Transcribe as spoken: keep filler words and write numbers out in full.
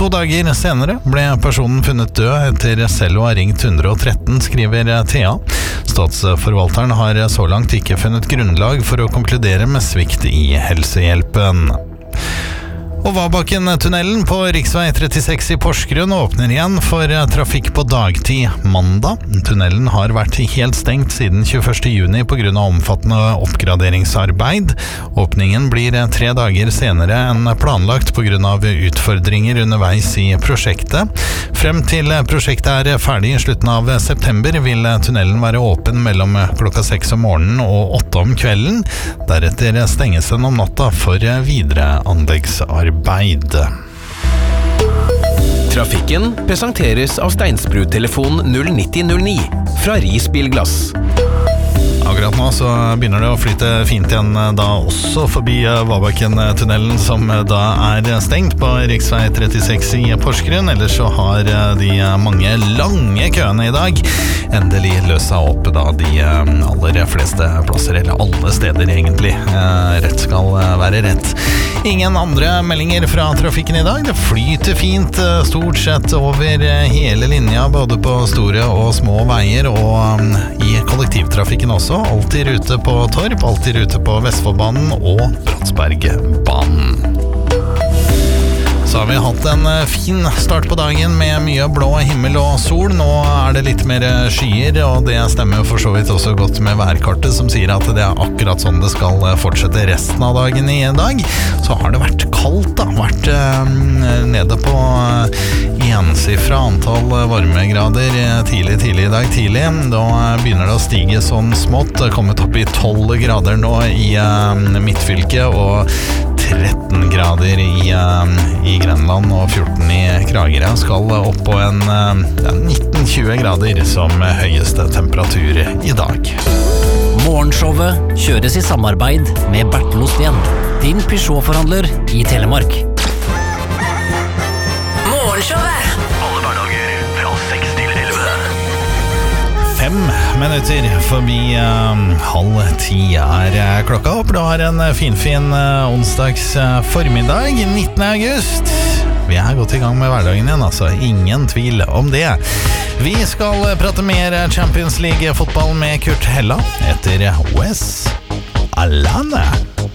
To dager senere ble personen funnet død etter selv å ha ringt ett ett tre, skriver T A. Statsforvalteren har så langt ikke funnet grunnlag for å konkludere med svikt i helsehjelpen. Og Vabakken-tunnelen på riksvei trettiseks i Porsgrunn åpner igjen for trafikk på dagtid mandag. Tunnelen har vært helt stengt siden tjueførste juni på grunn av omfattende oppgraderingsarbeid. Åpningen blir tre dager senere enn planlagt på grunn av utfordringer underveis i prosjektet. Frem til prosjektet er ferdig i slutten av september vil tunnelen være åpen mellom klokka seks om morgenen og åtte om kvelden. Deretter stenges den om natta for videre anleggsarbeid. Trafikken presenteres av Steinsbrud-telefon null nitti null ni fra Ris Bilglass. Akkurat nå så begynner det å flyte fint igjen da også forbi Vabakken-tunnelen, som da er stengt på riksvei trettiseks i Porsgrunn. Ellers så har de mange lange køene i dag endelig løst seg opp da de aller fleste plasser, eller alle steder egentlig. Rett skal være rett. Ingen andre meldinger fra trafikken i dag. Det flyter fint stort sett over hele linja, både på store og små veier, og i kollektivtrafikken også. Alltid rute på Torp, alltid rute på Vestfoldbanen og Bratsbergbanen. Så har vi hatt en fin start på dagen med mye blå himmel og sol. Nå er det litt mer skyer, og det stemmer for så vidt også godt med værkartet, som sier at det er akkurat sånn det skal fortsette resten av dagen i dag. Så har det vært kaldt da, vært eh, nede på ensifra antall varmegrader tidlig, tidlig i dag tidlig. Da begynner det å stige sånn smått, kommet opp i tolv grader nå i eh, midtfylket, og tretten grader i, i Grenland og fjorten i Kragerø. Skal opp på en nitten til tjue grader som høyeste temperatur i dag. Morgenshowet kjøres i samarbeid med Bertel Osten, din Peugeot-forhandler i Telemark. Morgenshowet! Alle hverdager fra seks til elleve. Fem minutter forbi uh, halv ti er klokka opp. Du har en finfin uh, onsdags uh, formiddag, nittende august. Vi er godt i gang med hverdagen igjen, altså. Ingen tvil om det. Vi skal prate mer Champions League-fotball med Kurt Hella etter O S Alane.